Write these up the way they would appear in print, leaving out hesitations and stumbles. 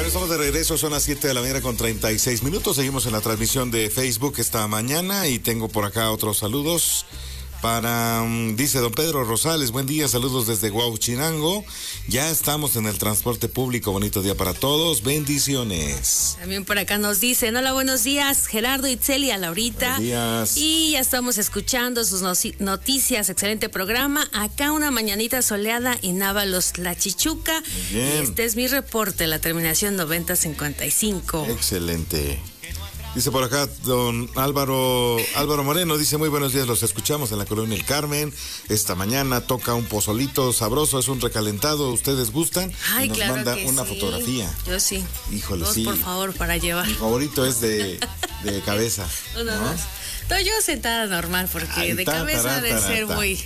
Bueno, estamos de regreso, son las 7 de la mañana con 36 minutos. Seguimos en la transmisión de Facebook esta mañana y tengo por acá otros saludos. Dice don Pedro Rosales, buen día, saludos desde Huauchinango. Ya estamos en el transporte público, bonito día para todos, bendiciones. También por acá nos dicen, hola, buenos días, Gerardo, Itzel y a Laurita. Buenos días. Y ya estamos escuchando sus noticias, excelente programa. Acá una mañanita soleada en Ábalos, La Chichuca. Bien. Este es mi reporte, la terminación 9055. Excelente. Dice por acá don Álvaro Moreno, dice muy buenos días, los escuchamos en la Colonia El Carmen. Esta mañana toca un pozolito sabroso, es un recalentado, ¿ustedes gustan? Ay, y nos claro manda que una sí. fotografía. Yo sí. Híjole, Dos, sí. por favor, para llevar. Mi favorito es de cabeza. Uno, ¿no? dos. Estoy yo sentada normal porque Ay, de cabeza de ser muy...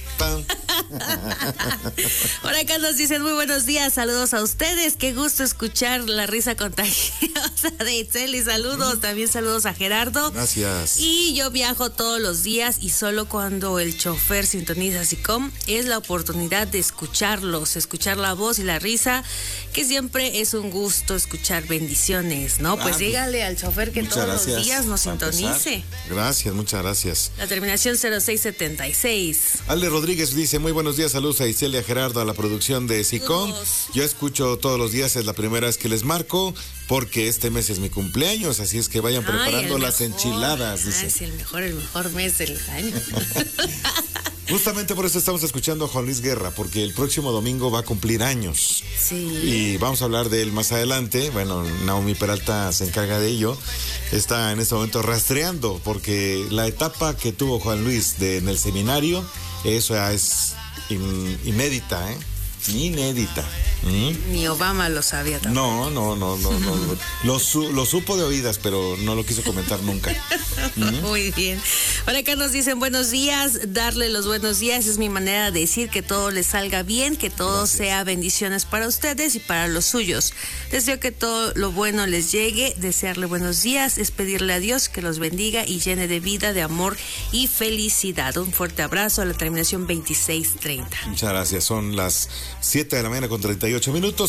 Por acá nos dicen muy buenos días, saludos a ustedes, qué gusto escuchar la risa contagiosa de Itzel y saludos, también saludos a Gerardo. Gracias. Y yo viajo todos los días y solo cuando el chofer sintoniza SICOM es la oportunidad de escucharlos, escuchar la voz y la risa, que siempre es un gusto escuchar, bendiciones, ¿no? Pues dígale al chofer que todos los días nos sintonice. Gracias, muchas gracias. La terminación 0676. Ale Rodríguez dice, muy buenos días, saludos a Isel y a Gerardo, a la producción de SICOM. Yo escucho todos los días, es la primera vez que les marco, porque este mes es mi cumpleaños, así es que vayan preparando las enchiladas, dice. Es el mejor mes del año. Justamente por eso estamos escuchando a Juan Luis Guerra, porque el próximo domingo va a cumplir años. Sí. Y vamos a hablar de él más adelante. Bueno, Naomi Peralta se encarga de ello. Está en este momento rastreando, porque la etapa que tuvo Juan Luis en el seminario, eso ya es inédita, ¿eh? Inédita. Ni Obama lo sabía tampoco. No. Lo supo de oídas, pero no lo quiso comentar nunca. Muy bien. Por acá nos dicen buenos días, darle los buenos días es mi manera de decir que todo les salga bien, que todo sea bendiciones para ustedes y para los suyos. Deseo que todo lo bueno les llegue, desearle buenos días es pedirle a Dios que los bendiga y llene de vida, de amor y felicidad. Un fuerte abrazo a la terminación 2630. Muchas gracias, son las 7 de la mañana con 38 minutos.